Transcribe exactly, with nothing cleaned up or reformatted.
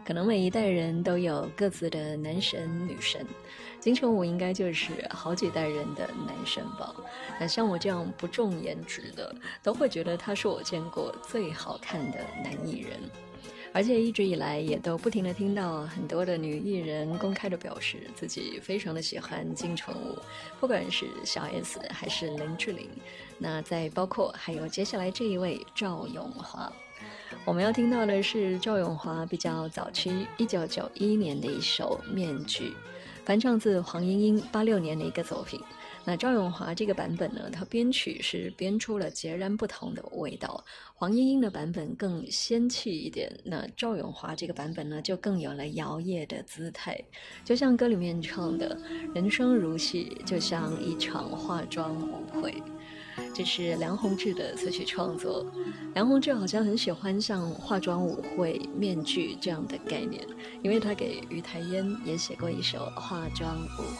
可能每一代人都有各自的男神女神，金城武应该就是好几代人的男神吧。那像我这样不重颜值的，都会觉得他是我见过最好看的男艺人。而且一直以来也都不停地听到很多的女艺人公开的表示自己非常的喜欢金城武，不管是小 S 还是林志玲，那再包括还有接下来这一位赵咏华。我们要听到的是赵咏华比较早期一九九一年的一首《面具》，翻唱自黄莺莺八六年的一个作品。那赵咏华这个版本呢，它编曲是编出了截然不同的味道，黄莺莺的版本更仙气一点，那赵咏华这个版本呢就更有了摇曳的姿态。就像歌里面唱的，人生如戏，就像一场化妆舞会。这是梁弘志的词曲创作，梁弘志好像很喜欢像化妆舞会、面具这样的概念，因为他给于台烟也写过一首化妆舞